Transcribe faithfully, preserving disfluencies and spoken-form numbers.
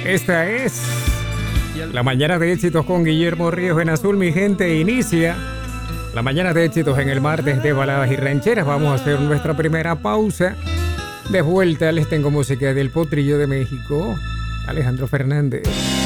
Esta es la mañana de éxitos con Guillermo Ríos en Azul. Mi gente, inicia la mañana de éxitos en el martes de baladas y rancheras. Vamos a hacer nuestra primera pausa. De vuelta les tengo música del Potrillo de México, Alejandro Fernández.